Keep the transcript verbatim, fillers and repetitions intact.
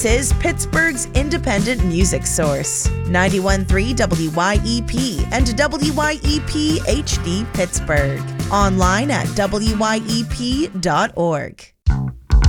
This is Pittsburgh's independent music source. ninety-one point three W Y E P and W Y E P H D Pittsburgh. Online at W Y E P dot org.